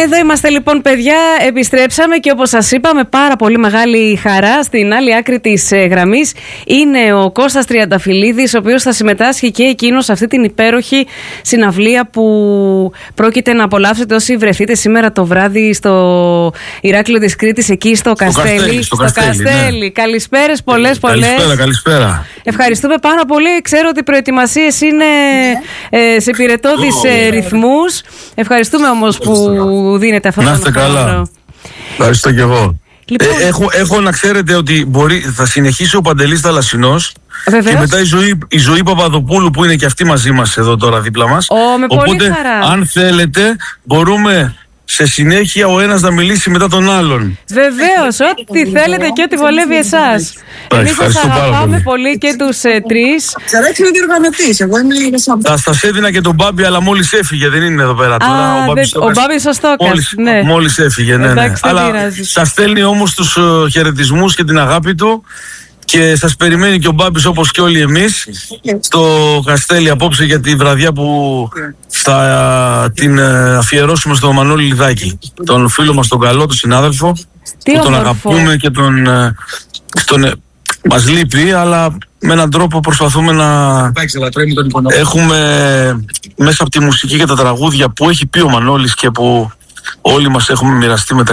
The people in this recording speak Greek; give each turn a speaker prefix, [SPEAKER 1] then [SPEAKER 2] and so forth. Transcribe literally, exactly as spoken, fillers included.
[SPEAKER 1] Εδώ είμαστε λοιπόν, παιδιά, επιστρέψαμε και όπως σας είπαμε, πάρα πολύ μεγάλη χαρά. Στην άλλη άκρη της ε, γραμμής είναι ο Κώστας Τριανταφυλλίδης, ο οποίος θα συμμετάσχει και εκείνος σε αυτή την υπέροχη συναυλία που πρόκειται να απολαύσετε όσοι βρεθείτε σήμερα το βράδυ στο Ηράκλειο της Κρήτης, εκεί στο, στο Καστέλι.
[SPEAKER 2] Καστέλι, στο
[SPEAKER 1] στο
[SPEAKER 2] Καστέλι,
[SPEAKER 1] Καστέλι. Ναι. Καλησπέρες, πολλές, πολλές.
[SPEAKER 2] Καλησπέρα, καλησπέρα.
[SPEAKER 1] Ευχαριστούμε πάρα πολύ. Ξέρω ότι οι προετοιμασίες είναι ε, σε πυρετώδεις ε, ρυθμούς. Ευχαριστούμε όμως που δίνετε αυτό το χρόνο.
[SPEAKER 2] Να είστε καλά. Ευχαριστώ και εγώ. Λοιπόν, ε, έχω, έχω να ξέρετε ότι μπορεί, θα συνεχίσει ο Παντελής Θαλασσινός.
[SPEAKER 1] Βεβαίως.
[SPEAKER 2] Και μετά η ζωή, η ζωή Παπαδοπούλου, που είναι και αυτή μαζί μας εδώ τώρα δίπλα μας.
[SPEAKER 1] Ω, με
[SPEAKER 2] Οπότε,
[SPEAKER 1] πολύ χαρά.
[SPEAKER 2] αν θέλετε, μπορούμε σε συνέχεια ο ένας να μιλήσει μετά τον άλλον.
[SPEAKER 1] Βεβαίως, ό,τι θέλετε και ό,τι βολεύει εσάς. Εμείς σας αγαπάμε πολύ. πολύ και τους ε, τρεις.
[SPEAKER 3] Ξαρέξει είναι διοργανωτής, εγώ είμαι η Ρεσάμπη.
[SPEAKER 2] Θα σας έδινα και τον Μπάμπη, αλλά μόλις έφυγε, δεν είναι εδώ πέρα τώρα.
[SPEAKER 1] Α,
[SPEAKER 2] ο Μπάμπης,
[SPEAKER 1] δε, ο Μπάμπης σωστό
[SPEAKER 2] μόλις,
[SPEAKER 1] ναι.
[SPEAKER 2] μόλις έφυγε, ναι, ναι.
[SPEAKER 1] Εντάξει,
[SPEAKER 2] αλλά
[SPEAKER 1] πειράζει.
[SPEAKER 2] σας στέλνει όμως τους uh, χαιρετισμούς και την αγάπη του. Και σας περιμένει και ο Μπάμπης, όπως και όλοι εμείς, στο Καστέλι απόψε για τη βραδιά που θα την αφιερώσουμε στο Μανώλη Λιδάκη, τον φίλο μας τον καλό, τον συνάδελφο,
[SPEAKER 1] Τι
[SPEAKER 2] που τον
[SPEAKER 1] όμορφο.
[SPEAKER 2] αγαπούμε και τον, τον μας λείπει, αλλά με έναν τρόπο προσπαθούμε να έχουμε μέσα από τη μουσική και τα τραγούδια που έχει πει ο Μανώλης και που όλοι μας έχουμε μοιραστεί με τα